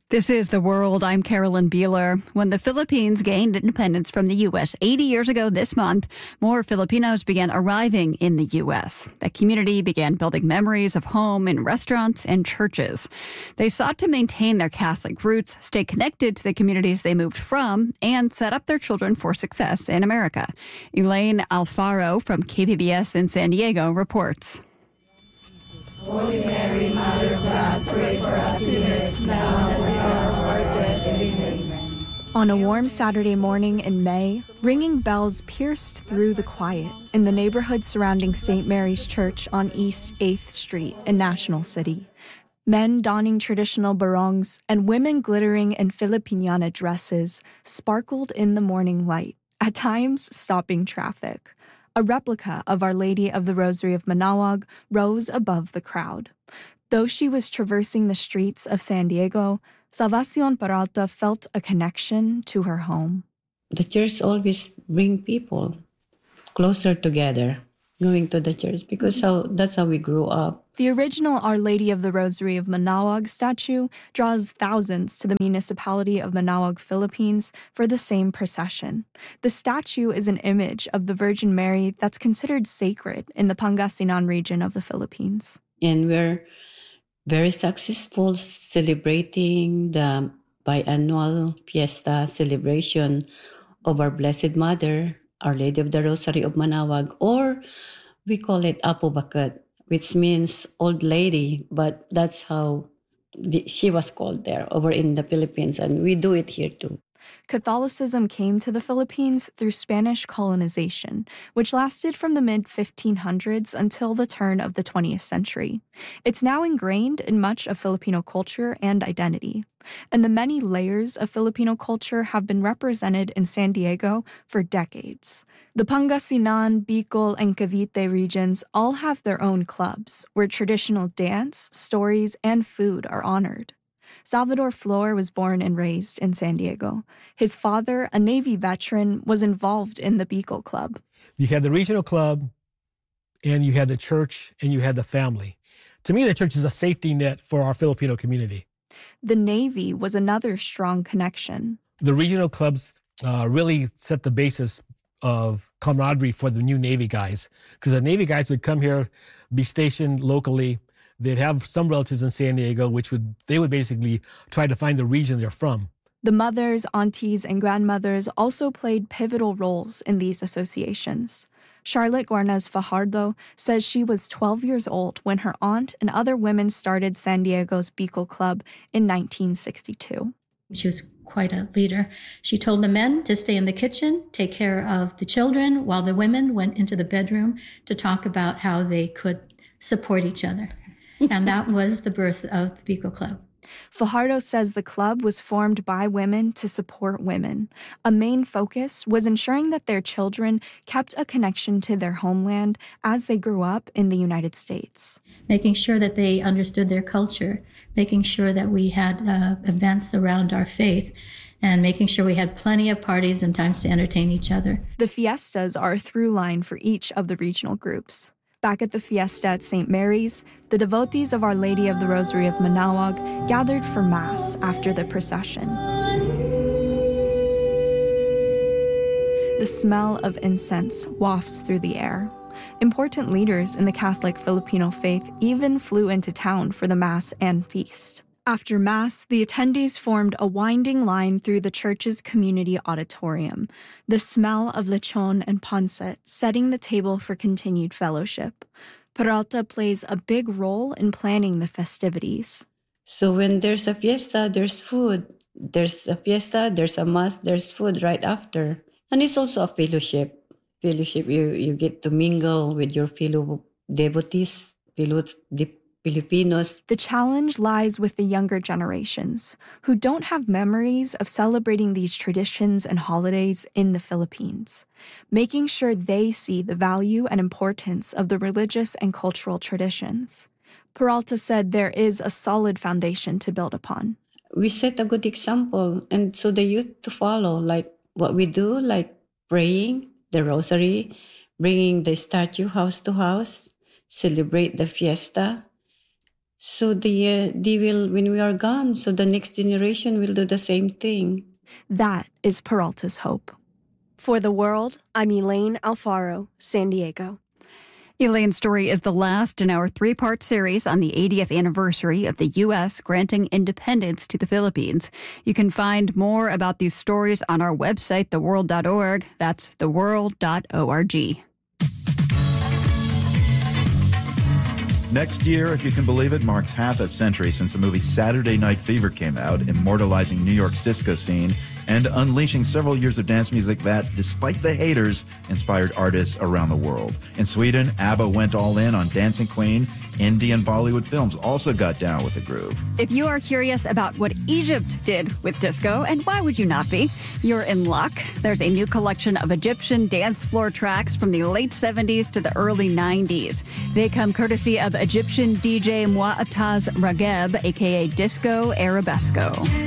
This is The World. I'm Carolyn Beeler. When the Philippines gained independence from the U.S. 80 years ago this month, more Filipinos began arriving in the U.S. The community began building memories of home in restaurants and churches. They sought to maintain their Catholic roots, stay connected to the communities they moved from, and set up their children for success in America. Elaine Alfaro from KPBS in San Diego reports. Holy Mary, Mother of God, pray for us sinners, now and at our death. Amen. On a warm Saturday morning in May, ringing bells pierced through the quiet in the neighborhood surrounding St. Mary's Church on East 8th Street in National City. Men donning traditional barongs and women glittering in Filipiniana dresses sparkled in the morning light, at times stopping traffic. A replica of Our Lady of the Rosary of Manaoag rose above the crowd. Though she was traversing the streets of San Diego, Salvacion Peralta felt a connection to her home. The church always bring people closer together, going to the church, because that's how we grew up. The original Our Lady of the Rosary of Manaoag statue draws thousands to the municipality of Manaoag, Philippines, for the same procession. The statue is an image of the Virgin Mary that's considered sacred in the Pangasinan region of the Philippines. And we're very successful celebrating the biannual fiesta celebration of our Blessed Mother, Our Lady of the Rosary of Manaoag, or we call it Apo Bakat, which means old lady, but that's how she was called there over in the Philippines, and we do it here too. Catholicism came to the Philippines through Spanish colonization, which lasted from the mid-1500s until the turn of the 20th century. It's now ingrained in much of Filipino culture and identity, and the many layers of Filipino culture have been represented in San Diego for decades. The Pangasinan, Bicol, and Cavite regions all have their own clubs, where traditional dance, stories, and food are honored. Salvador Flor was born and raised in San Diego. His father, a Navy veteran, was involved in the Bicol Club. You had the regional club, and you had the church, and you had the family. To me, the church is a safety net for our Filipino community. The Navy was another strong connection. The regional clubs really set the basis of camaraderie for the new Navy guys, because the Navy guys would come here, be stationed locally. They'd have some relatives in San Diego, they would basically try to find the region they're from. The mothers, aunties, and grandmothers also played pivotal roles in these associations. Charlotte Guarnaz Fajardo says she was 12 years old when her aunt and other women started San Diego's Bicol Club in 1962. She was quite a leader. She told the men to stay in the kitchen, take care of the children, while the women went into the bedroom to talk about how they could support each other. And that was the birth of the Bicol Club. Fajardo says the club was formed by women to support women. A main focus was ensuring that their children kept a connection to their homeland as they grew up in the United States. Making sure that they understood their culture, making sure that we had events around our faith, and making sure we had plenty of parties and times to entertain each other. The fiestas are a through line for each of the regional groups. Back at the fiesta at St. Mary's, the devotees of Our Lady of the Rosary of Manaoag gathered for Mass after the procession. The smell of incense wafts through the air. Important leaders in the Catholic Filipino faith even flew into town for the Mass and feast. After Mass, the attendees formed a winding line through the church's community auditorium, the smell of lechon and pancit setting the table for continued fellowship. Peralta plays a big role in planning the festivities. So when there's a fiesta, there's food. There's a fiesta, there's a Mass, there's food right after. And it's also a fellowship. You get to mingle with your fellow devotees, fellow Filipinos. The challenge lies with the younger generations, who don't have memories of celebrating these traditions and holidays in the Philippines, making sure they see the value and importance of the religious and cultural traditions. Peralta said there is a solid foundation to build upon. We set a good example, and so the youth to follow, like what we do, like praying, the rosary, bringing the statue house to house, celebrate the fiesta, So they will, when we are gone, so the next generation will do the same thing. That is Peralta's hope. For The World, I'm Elaine Alfaro, San Diego. Elaine's story is the last in our 3-part series on the 80th anniversary of the U.S. granting independence to the Philippines. You can find more about these stories on our website, theworld.org. That's theworld.org. Next year, if you can believe it, marks half a century since the movie Saturday Night Fever came out, immortalizing New York's disco scene and unleashing several years of dance music that, despite the haters, inspired artists around the world. In Sweden, ABBA went all in on Dancing Queen. Indie and Bollywood films also got down with the groove. If you are curious about what Egypt did with disco, and why would you not be, you're in luck. There's a new collection of Egyptian dance floor tracks from the late 70s to the early 90s. They come courtesy of Egyptian DJ Mu'attaz Rageb, a.k.a. Disco Arabesco.